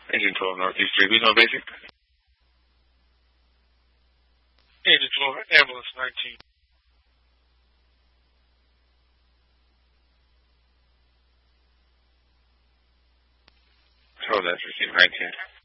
Engine 12 Northeast 3, who's on basic? Engine 12, ambulance 19. Hold that, receive 19.